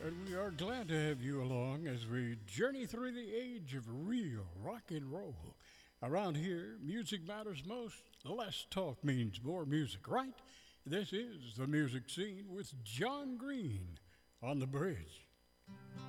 And we are glad to have you along as we journey through the age of real rock and roll. Around here, music matters most. Less talk means more music, right? This is the music scene with John Green on the bridge.